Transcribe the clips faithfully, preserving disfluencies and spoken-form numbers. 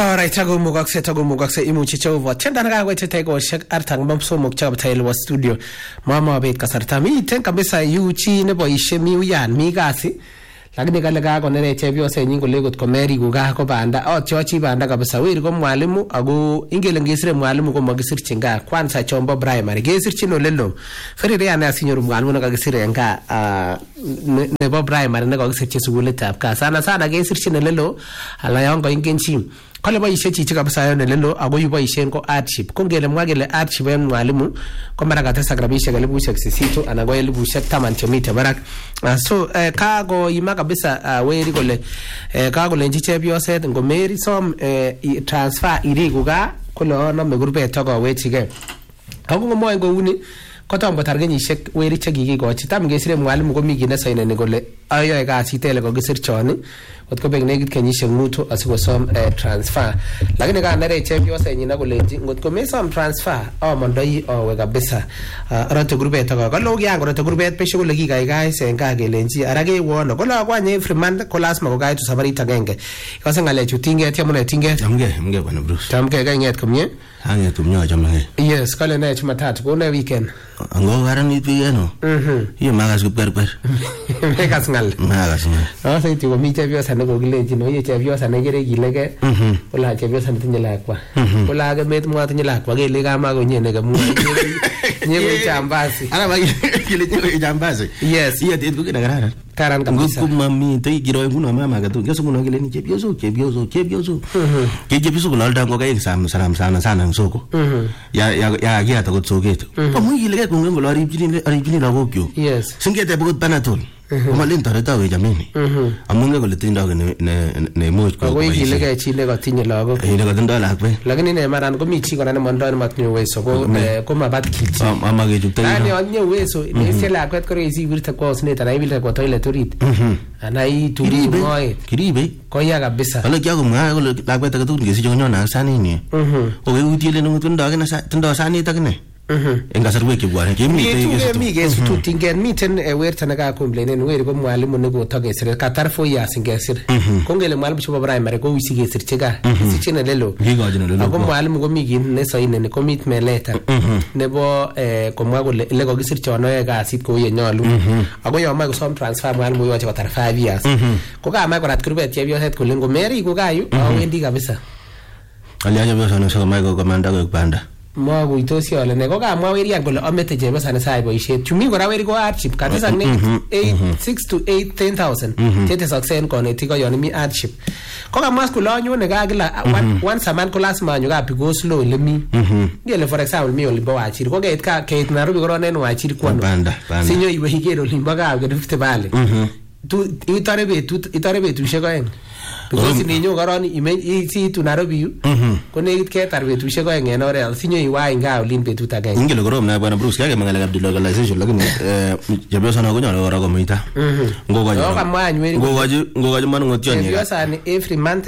Alright, tago mugakse tago mugakse imuchi chauva. Tenda naga wete tego shek artang mamso mukchab tailwa studio. Mama bet kasarta mi ten kabisa yuchi nebo ishe mi uyan mi gasi. Lakini kale kako nere chebyo se nyingo legot ko meri ko ga ko banda. O chochi banda kabisa wiri ko mwalimu ago ingele ngisire mwalimu ko magisir chinga kwanza chombo primary. Gesir chino lelo. Ferire ana sinyoru mwalimu na kagisire nga nebo primary na kagisir chisugule tap ka. Sana sana gesir chino lelo ala yango ingenchim. Kale ba ishe chichi kabisa yone lelo ago yuba ishe ko hardship kongele mwagele hardship ya mwalimu kwa mara kata sagrabisha galibu shek sisito anago elibu shek tamancho mita barak uh, so uh, kago ima kabisa uh, weri kole uh, kago lenji chebyo set ngo meri som uh, transfer iri kuga kule ono megurube togo wechige kago ngo moe ngo uni kota mba targenyi shek weri chagigi gochi tam ngesire mwalimu komi gine saine ni kole ayo ega asitele ko gisir choni watko beg negit kenyishe mutu asiko som uh, transfer lakini ka nare chebyo sa nyina ko lenji ngotko me som transfer o mondoi o wega bisa uh, rote groupe to ko logi yango rote groupe pesho ko legi gai gai se nga ge lenji arage wono ko la kwa nye freeman ko lasma ko gai to sabari tagenge ko sanga le chutinge tiamune tinge amge amge bwana Bruce tamke ga nget komye hange tumnyo jamne yes kale na chuma tatu ko na weekend ango garani piyano mhm hiyo magas kuper per megas ngal magas ngal no se ti ko mi chebyo sa ko gilenji no ye chebyo sa ne gere gilege mhm ola chebyo sa tinye lakwa ola ga met mwa tinye lakwa ge le ga ma go nyene ga mu nyewe chambasi ana ba gile nyewe chambasi yes iya ti ku kina karan kabisa ngukuma mi tai giro nguno mama ga tu ngeso nguno gile ni chebyo so chebyo so chebyo so mhm ke chebyo so na alda ngo ga exam salam sana sana nsoko mhm ya ya ya ya ta ko tsogeto ko mu gile ga ngo lo ari jini ari jini la go kyo yes singete bugot panatol Oma linta reta we jamini. Amunge ko litinda ko ne ne mo ko. Ko gile ga chile ko tinye lago. Ile ko tinda lakwe. Lakini ne maran ko mi chi ko na mondo na matnyo weso ko ko mabat kilchi. Ama ge jupta. Ani onye weso ne se lakwe ko rezi virta ko sne tara ibil ko toilet urit. Ana i turi moy. Kiribe. Ko ya kabisa. Ala kya ko mga ko lakwe ta ko ngesi jonyo na sani ni. O we utiele no tunda ga na tunda sani ta ne. Mhm. Engasarwe ke bwana ke mi ke mi ke su tingen miten e werta na ka complain no weri ko mwalimu ne go toge sire ka tarfo ya singesir ko ngele mwalimu chuba primary ko wisi ge sir chega si chene lelo ko mwalimu ko mi gin ne so ine ko mit me letter ne bo e ko mwago le ko gisir chono e ga sit ko ye nyolu ago yo ma ko som transfer mwalimu yo cha tar five years ko ka ma ko rat kurbe tie bio het ko lengo meri ko ga yu o wendi kabisa alianya bio sana so ma ko komanda ko panda mo guitosi ole ne ko ga mo weri angolo omete jebe sana sai boishe chumi gora weri ko hardship kabisa ne eight six to eight ten thousand tete success ko ne tiko yoni mi hardship ko ga mas ko lo nyu ne ga gila one saman ko last man ga pi go slow le mi ngele for example mi oli bo achiri ko ga ka ke na rubi gora ne no achiri ko no sinyo iwe higero limba ga ga fifty bale tu itare be tu itare be tu shego en because ni nyo garoni imen isi tu narobi yu ko ne ke tarbe tu shego en enore al sinyo iwa inga olin be tu taga ingelo gorom na bwana Bruce kage mangala abdul localization lakini eh jabyo sana ko nyalo ora ko muita ngoga nyo ka mwanyu ngoga ngoga manu ngotioni jabyo sana every month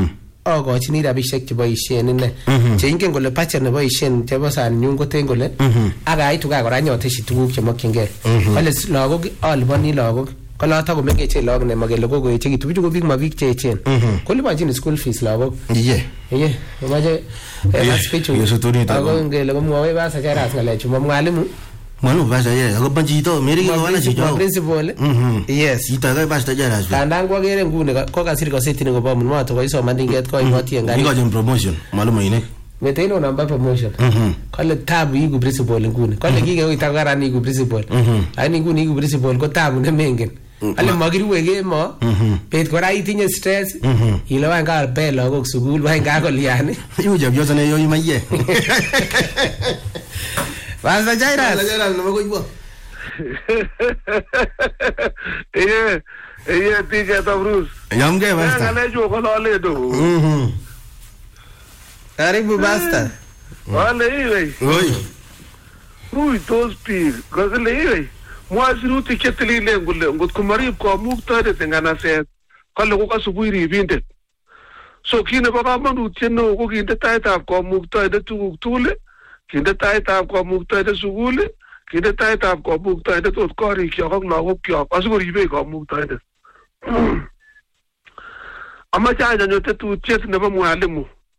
o go chini da bishek ti boishen ne che ingen gole pacha ne boishen te bosa nyungo tengole aga itu ga gora nyote shi tuguk che mokinge wale logo all boni logo kala ta go menge che log ne magelo go go che gitu go big ma big che chen ko liba jin school fees logo ye ye maje e speech yo so toni ta go ngelo go mo we ba sa jara ngale chuma mwalimu manu ba sa ye go banjito mere go wala chi jo principal yes ita ga ba sta jara kanda ngo gere ngune ko ka sir ko setini go ba mun ma to ko iso mandinget ko imoti ngani go jin promotion malumo ine meteno namba promotion kale tabu igu principal ngune kale gige itagara ni igu principal ani ngune igu principal ko tabu ne mengen ale magiri wege mo pet ko rai tinye stress ile wa ngal pelo go sugul wa ngal ko liane yu jab yo sane yo imaye basta jaira la jaira no go ibo eh eh tika ta Bruce yamge basta ngale jo ko le do mhm karibu basta wale ile oi ui to speed ko le ile moi siruti ketli le ngule ngot kumari ko mukta de tengana set kale ko kasubiri binde so kine baba manu tieno ko kinde taita ko mukta de tu tule kinde taita ko mukta de sugule kinde taita ko mukta de tot kori kyo ko na ko kyo asubiri be ko mukta de ama cha nyote tu chet ne ba mwalimu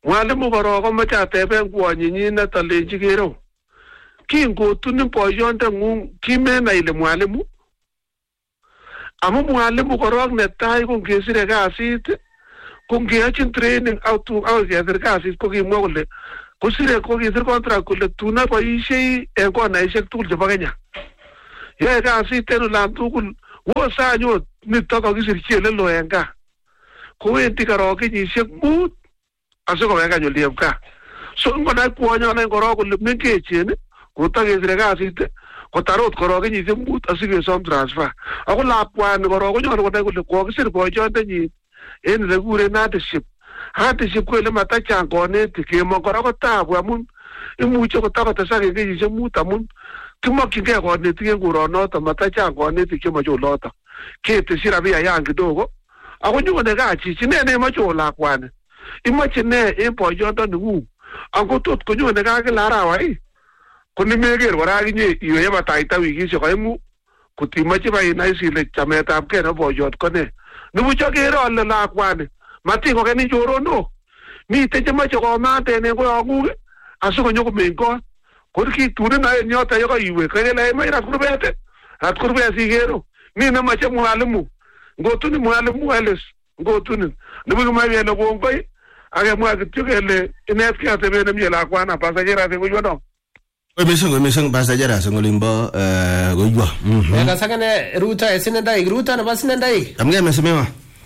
mwalimu korok komoche ateben kwonyinyinet alenji kero kingotunin boyondeng'ung kimenai ile mwalimu amu mwalimu korok netai ko ngesire kasit ko ngeyochin training au kesir kasit ko kimwa kole kosire ko kisir contract kole tun aboishei en konaishek tugul chebo Kenya yoe kasit en olan tugul wo sanyot nitok kakisirchi olelo en gaa kowendi korok kenyisiek mut asikoweka nyoliep gaa so ngonai kwonyonen korok kole mengechen kotakesire kasit kotarot korok kenyisiek mut asikesom transfer ako lakwani korok konyolu konai kole kokisir boyondenyin en ele kikuren hardship hardship ko ele matachang konetik kemong kora ko tabu amun imuche kotakotesak en kenyisiek mut amun kimokyingei konetik en koronoto matachang konetik chemoche oloto ketesyi rabia yan kidogo ako nyone gaa chichi ne nemoche lakwani imoche ne en boyondoning'ung ako tot konyone gaa kila arawa ii ko nimeker kora akinye iwe yebataita wikisiek oeng'u kotimoche bainai ile chametabgei nebo boyot ko ne nibuch akere ale lakwani matikokeni choronok miten chemoche komaten en koyong'ung asikonyo komeny kot kor kitunin en yoto yekaiwe kakele imoche rat kurbet rat kurbet sikero mi nemoche mwalimu ngotunin mwalimu Alice ngotunin nibuch kimoe kele kongoi akemwa kityo kele inetkei ateben nemie lakwana pasajeras en koywono. Oi mising oi mising pasajeras en olimbo koywo. Kasakane Ruto sinendaik Ruto nebo sinendaik. Amge mesemewa.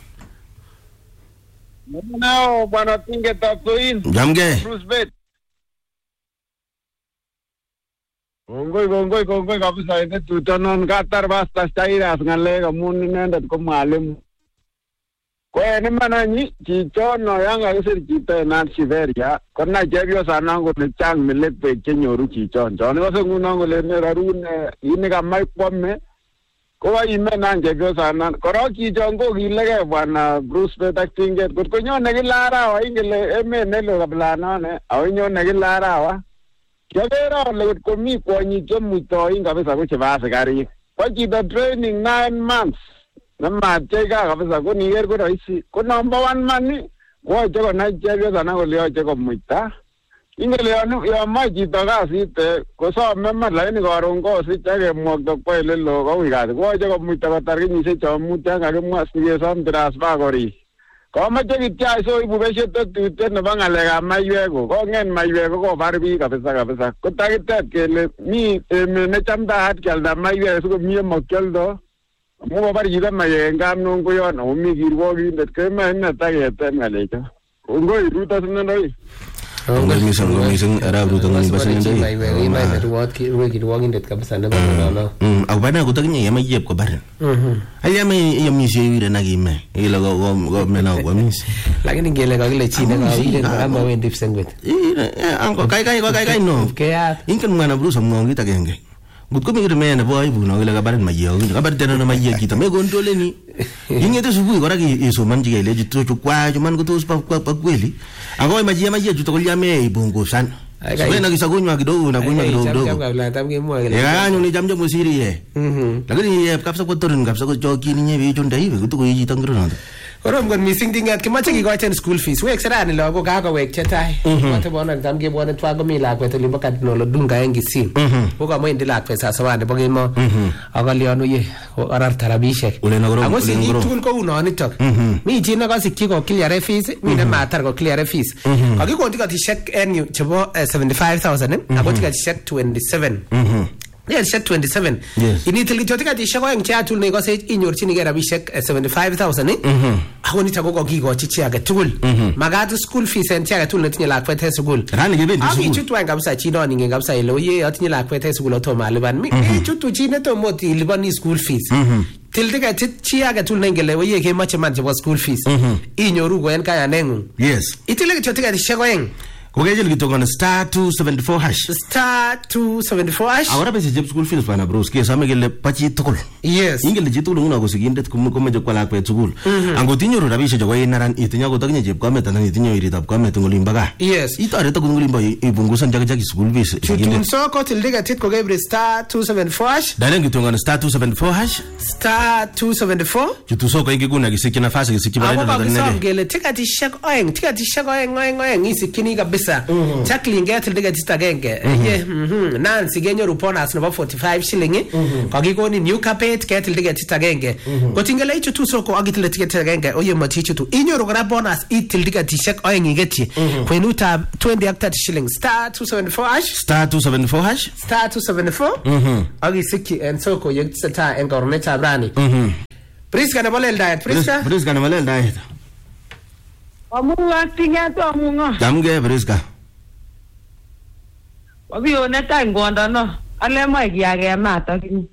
Nao bwana Tinge Tapsoin. Jamge. Bruce Bet. Kongoi kongoi kongoi kabisa ine tutonon katar basta stairas ngalek amun inendet ko mwalimu. Ko en imananyi chichono yan kakisir chito en Siberia konai chepyosanon kole chang melekwek chenyoru chichon. Chon ikose ngunon kole nerarun ini kamach kwome ko kaimenan chepyosanon. Korok chichon kokilegei bwana Bruce Bet ak Tinget kot konyone kila arawa ingele emet neloo kabilanone ako inyone kila arawa. Kiakere ale kot komi kwonyik chemuitoin kabisa ko chebo asikarik. Ko chito training nine months nematchei gaa kabisa ko niker ko rahisi ko number one man koyoche konai chepyosanon kole yoche komuita. Ingele yon moe chito kasit kosome iman lakini karon kosich akemwokto kwo eleloo koui kasit koyoche komuita kotar kenyisiek chon mut yan kakimwa sikesom transfer korik. Komoche kityo so ibu besho tetutiet nebo ng'alekab maiwek ko kong'et maiwek ko kobar biik kabisa kabisa kotakitet kele mi emet nechamdaat kialda maiwek sikomi yemokioldo amu kobar chito maiwek en kapnongoyon ako mi kirwokindet kemoe ine taketet ng'alecho. Kongoi Ruto sinendaik. Kongoi mising kongoi mising arap Ruto ng'alek sinendaik. Imae ruwe kirwokindet kabisa nebo konono. Ako bana kotakinye yama yep ko barin. Ayame yamishe wiren akime ile ko mena kwamis. Lakini ngele kakile chi nekawile kama wendi psengwet. Anko kai kai kai kai no. Inken mwana Bruce amwongit agenge. Ngot ko mikir mena bo aibu no ile kabarin mayo. Kabar tena no mayo kita me kontrole ni. Ingete subuhi kora ki isoman jigele jitu chukwa juman ko tos pa pa kweli. Ako maji maji juto kolyame ibongo sana. Sasa na kisakunywa kidogo na kunywa kidogo kidogo. Ya nyo ni jamjo musiri ye. Lakini ye kapsa ko torin kapsa ko joki ni nyewe chonda hivi kutuko yiji tangiro nando. Korom kon missing Tinget kimache kikochen school fees. Wek serani lagok kakowek chetai. Mate bona tam kebwane twa komi lakwet olimbo Cardinal Dunga en Kisii. Ko kamwendi lakwet sasa wande bo kemo. Akalionu ye orar tarabishek. Ako sigik tugul ko unonitok. Mi chi nekasikyi ko clear fees, mi ne matar ko clear fees. Kakikon tiketishek en yu chebo seventy-five thousand ako tiketishek twenty-seven. Yes, set twenty-seven. Yes. Initil kityo tiketishek oeng cheatul nekose inyorchinigei rabishek seventy-five thousand. Ako nito ko kokikochi chi age tugul. Magat school fees en chi age tugul netinye lakwet en sukul. Rani kebendi sukul. Akichutu en kabisa chi non ingen kabisa ile oye atinye lakwet en sukul otomo alipan. Mi ichutu chi netomo ilipani school fees. Til tiketit chi age tugul nengele oye kemoche man chebo school fees. Inyoru ko en kayaneng'ung. Yes. Itile kityo tiketishek oeng. Kokejel kitokon star two seventy-four hash. Star two seventy-four hash. Ahora bese chep school fees bana bros. Ke same kele pachi tukul. Yes. Ingele chitugul nguna ko sigindet komeche kwa lakwet sukul. Angot inyoru rabishek chebo inaran itinya ko takinye chepkamet anan itinye iritab kamet ngolin baga. Yes. Itoret ko ngolin ba ibungusan jaga jagi school fees. Chutun soko tildiga tit ko gebre star two seventy-four hash. Dalen kitokon star two seventy-four hash. Star two seventy-four. Chutu soko ikikuna kisikina nafasi kisikibana na dada nene. Ngele tikati shak oeng, tikati shak oeng oeng oeng isikini kabisa. Tackling get tildiga tit agenge. Ye, mhm. Nancy genyo ruponas no forty-five shilling. Kagikoni new carpet get tildiga tit agenge. Kotingela ichu tu soko agitile ticket agenge. Oye matichu tu. Inyo rogara bonus it tildiga tit shak oeng igeti. Kwenuta twenty up thirty shillings. Star two seventy-four hash. Star two seventy-four hash. Star two seventy-four. Mhm. Agi siki en soko yetsata en gorneta brani. Mhm. Priska na bolel diet. Priska. Priska na bolel diet. Amunga tinga to amunga. Damge Priska. Wabi oneta ngondo no. Ale mai giage mata kini.